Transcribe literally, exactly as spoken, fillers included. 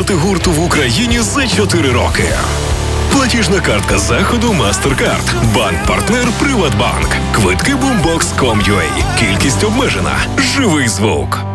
концерти гурту в Україні за чотири роки. Платіжна картка Заходу MasterCard. Банк-партнер «Приватбанк». Квитки бумбокс крапка ком крапка ю а. Кількість обмежена. Живий звук.